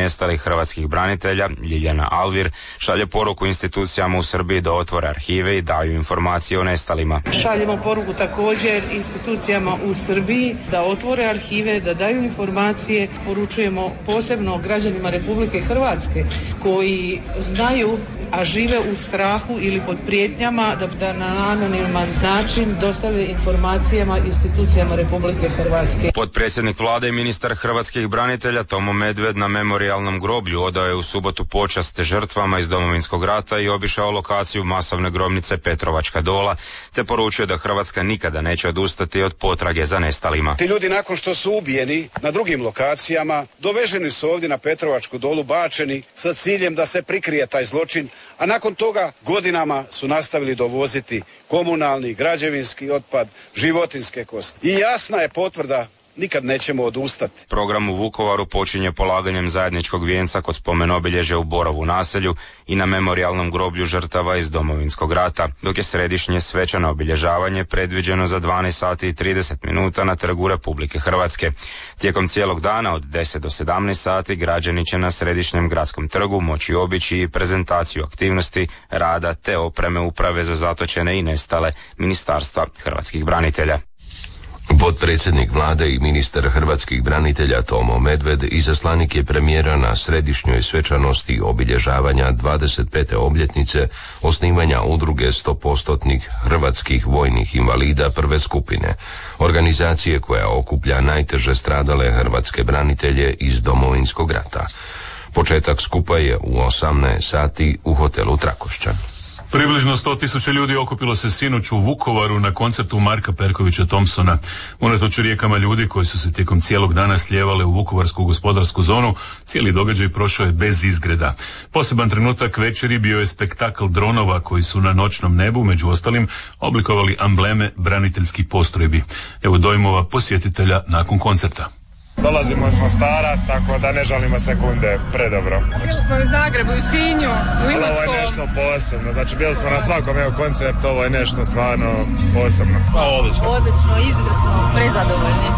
nestalih hrvatskih branitelja, Ljiljana Alvir, šalje poruku institucijama u Srbiji da otvore arhive i daju informacije o nestalima. Šaljemo poruku također institucijama u Srbiji da otvore arhive, da daju informacije. Poručujemo posebno građanima Republike Hrvatske koji znaju, a žive u strahu ili pod prijetnjama, da na anoniman način dostave informacijama institucijama Republike Hrvatske. Potpredsjednik vlade i ministar hrvatskih branitelja Tomo Medved na memorijalnom groblju odao je u subotu počast žrtvama iz Domovinskog rata i obišao lokaciju masovne grobnice Petrovačka Dola, te poručio da Hrvatska nikada neće odustati od potrage za nestalima. Ti ljudi nakon što su ubijeni na drugim lokacijama, doveženi su ovdje na Petrovačku Dolu, bačeni sa ciljem da se prikrije taj zločin, a nakon toga godinama su nastavili dovoziti komunalni, građevinski otpad, životinjske kosti. I jasna je potvrda, nikad nećemo odustati. Program u Vukovaru počinje polaganjem zajedničkog vijenca kod spomen obilježja u Borovu naselju i na memorijalnom groblju žrtava iz Domovinskog rata, dok je središnje svečano obilježavanje predviđeno za 12 sati i 30 minuta na Trgu Republike Hrvatske. Tijekom cijelog dana od 10 do 17 sati građani će na središnjem gradskom trgu moći obići i prezentaciju aktivnosti, rada te opreme Uprave za zatočene i nestale Ministarstva hrvatskih branitelja. Potpredsjednik vlade i ministar hrvatskih branitelja Tomo Medved izaslanik je premijera na središnjoj svečanosti obilježavanja 25. obljetnice osnivanja udruge 100% hrvatskih vojnih invalida prve skupine, organizacije koja okuplja najteže stradale hrvatske branitelje iz Domovinskog rata. Početak skupa je u 18 sati u hotelu Trakošćan. Približno 100.000 ljudi okupilo se sinoć u Vukovaru na koncertu Marka Perkovića Thompsona. Unatoč rijekama ljudi koji su se tijekom cijelog dana slijevale u vukovarsku gospodarsku zonu, cijeli događaj prošao je bez izgreda. Poseban trenutak večeri bio je spektakl dronova koji su na noćnom nebu, među ostalim, oblikovali ambleme braniteljskih postrojbi. Evo dojmova posjetitelja nakon koncerta. Dolazimo iz Mostara, tako da ne žalimo sekunde, predobro. Bili smo u Zagrebu, u Sinju, u Imotskom. Ovo je nešto posebno, znači bili smo na svakom koncertu, ovo je nešto stvarno posebno. Odlično, izvrsno, prezadovoljni.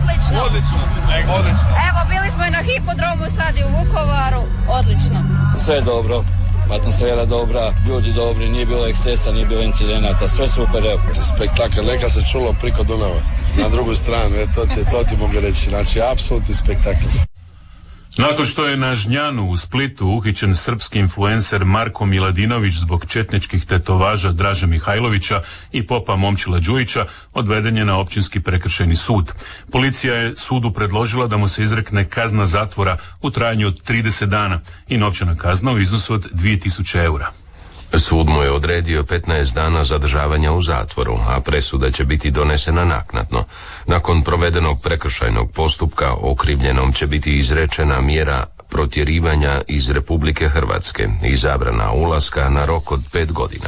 Odlično. Evo, bili smo i na hipodromu, sad i u Vukovaru, odlično. Sve je dobro, atmosfera dobra, ljudi dobri, nije bilo ekscesa, nije bilo incidenata, sve super. Spektakl, neka se čulo priko Dunava, na drugu stranu, to ti mogu reći, znači apsolutni spektakl. Nakon što je na Žnjanu u Splitu uhićen srpski influencer Marko Miladinović zbog četničkih tetovaža Draže Mihajlovića i popa Momčila Đujića, odveden je na općinski prekršajni sud. Policija je sudu predložila da mu se izrekne kazna zatvora u trajanju od 30 dana i novčana kazna u iznosu od 2000 eura. Sud mu je odredio 15 dana zadržavanja u zatvoru, a presuda će biti donesena naknadno. Nakon provedenog prekršajnog postupka okrivljenom će biti izrečena mjera protjerivanja iz Republike Hrvatske i zabrana ulaska na rok od 5 godina.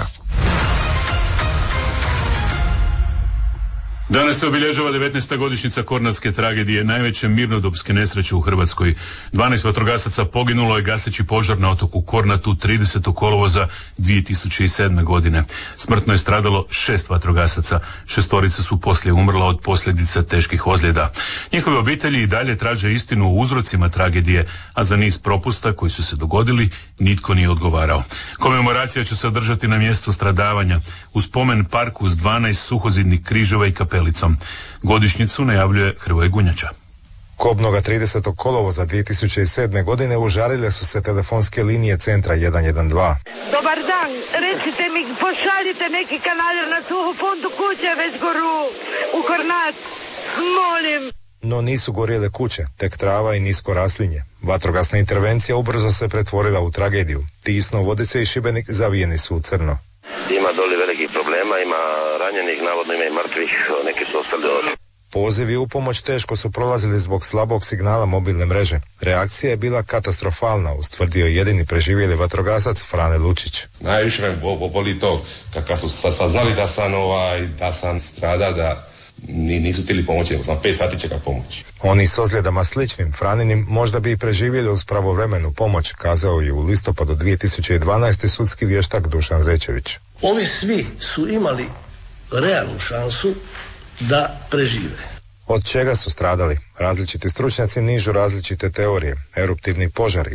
Danas se obilježava 19. godišnjica Kornatske tragedije, najveće mirnodopske nesreće u Hrvatskoj. 12 vatrogasaca poginulo je gaseći požar na otoku Kornatu 30. kolovoza 2007. godine. Smrtno je stradalo 6 vatrogasaca. 6 su poslije umrla od posljedica teških ozljeda. Njihove obitelji i dalje traže istinu o uzrocima tragedije, a za niz propusta koji su se dogodili nitko nije odgovarao. Komemoracija će se održati na mjestu stradavanja u spomen parku s 12 suhozidnih križeva i kapelicom. Godišnjicu najavljuje Hrvoje Gunjača. Kobnoga 30. kolovoza 2007. godine užarile su se telefonske linije centra 112. Dobar dan, recite mi, pošaljite neki kanaler na suhu funtu, kuće već goru u Kornat, molim. No nisu gorjele kuće, tek trava i nisko raslinje. Vatrogasna intervencija ubrzo se pretvorila u tragediju. Tisno, Vodice i Šibenik zavijeni su u crno. Ima doli velikih problema, ima ranjenih, navodno ima i mrtvih, neki su ostali ovdje. Pozivi u pomoć teško su prolazili zbog slabog signala mobilne mreže. Reakcija je bila katastrofalna, ustvrdio jedini preživjeli vatrogasac Frane Lučić. Najviše me boli to, kada su saznali da sam strada, da nisu htjeli pomoći, nego sam 5 sati čeka pomoć. Oni s ozljedama sličnim Franinim možda bi i preživjeli uz pravovremenu pomoć, kazao je u listopadu 2012. sudski vještak Dušan Zečević. Ovi svi su imali realnu šansu da prežive. Od čega su stradali? Različiti stručnjaci nižu različite teorije. Eruptivni požari,